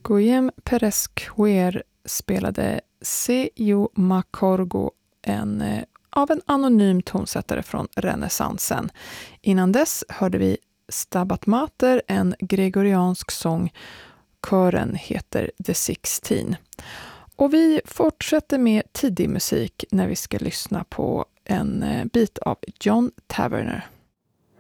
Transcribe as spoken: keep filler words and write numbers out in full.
Guillem Pérez Quer spelade Se yo Macorgo, en, eh, av en anonym tonsättare från renässansen. Innan dess hörde vi Stabat Mater, en gregoriansk sång. Kören heter The Sixteen. Och vi fortsätter med tidig musik när vi ska lyssna på en eh, bit av John Taverner.